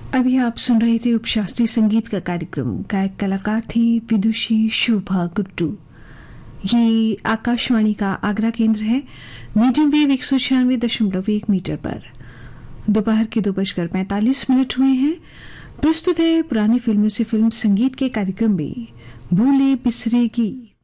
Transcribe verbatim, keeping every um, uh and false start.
अभी आप सुन रहे थे उपशास्त्रीय संगीत का कार्यक्रम। गायक कलाकार थे विदुषी शोभा गुट्टू। ये आकाशवाणी का आगरा केंद्र है। मीडियम वेव एक सौ छियानवे दशमलव एक मीटर पर दोपहर के दो बजकर पैंतालीस मिनट हुए हैं। प्रस्तुत है पुरानी फिल्मों से फिल्म संगीत के कार्यक्रम में भूले बिसरे गीत।